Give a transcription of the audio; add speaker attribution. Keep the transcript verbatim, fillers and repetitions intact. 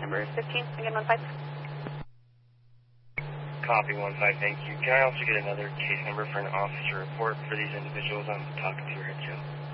Speaker 1: number is fifteen, again one five.
Speaker 2: Copy one five, thank you. Can I also get another case number for an officer report for these individuals I'm talking to right now?